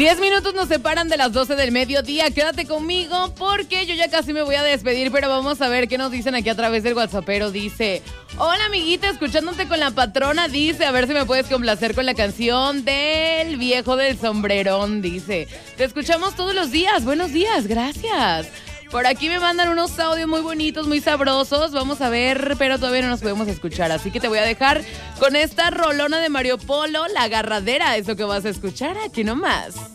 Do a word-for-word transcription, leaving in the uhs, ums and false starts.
Diez minutos nos separan de las doce del mediodía. Quédate conmigo porque yo ya casi me voy a despedir, pero vamos a ver qué nos dicen aquí a través del WhatsAppero. Dice, hola amiguita, escuchándote con la patrona. Dice, a ver si me puedes complacer con la canción del viejo del sombrerón. Dice, te escuchamos todos los días. Buenos días, gracias. Por aquí me mandan unos audios muy bonitos, muy sabrosos. Vamos a ver, pero todavía no nos podemos escuchar. Así que te voy a dejar con esta rolona de Mario Polo, La Agarradera. Eso que vas a escuchar aquí nomás.